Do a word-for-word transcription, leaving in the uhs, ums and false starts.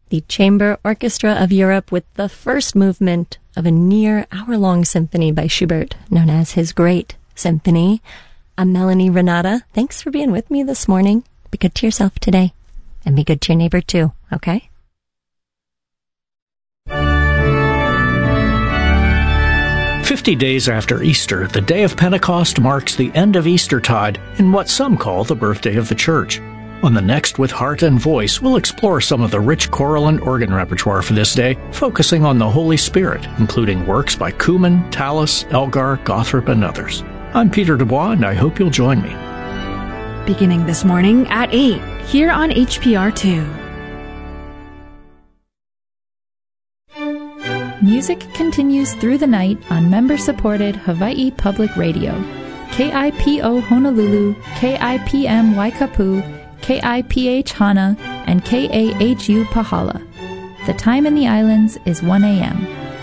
the Chamber Orchestra of Europe with the first movement of a near hour-long symphony by Schubert, known as his Great Symphony. I'm Melanie Renata. Thanks for being with me this morning. Be good to yourself today, and be good to your neighbor too, okay? Fifty days after Easter, the day of Pentecost marks the end of Eastertide in what some call the birthday of the Church. On the Next with Heart and Voice, we'll explore some of the rich choral and organ repertoire for this day, focusing on the Holy Spirit, including works by Kuhlmann, Tallis, Elgar, Gothrop, and others. I'm Peter Dubois, and I hope you'll join me. Beginning this morning at eight, here on H P R two. Music continues through the night on member-supported Hawaii Public Radio. K I P O Honolulu, K I P M Waikapu, K I P H Hana, and K A H U Pahala. The time in the islands is one a.m.